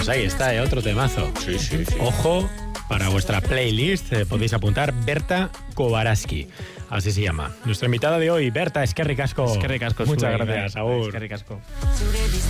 Pues ahí está, otro temazo. Sí. Ojo, para vuestra playlist podéis apuntar Berta Kowarski. Así se llama. Nuestra invitada de hoy, Berta, eskerrik asko. Eskerrik asko. Muchas gracias, agur. Eskerrik asko.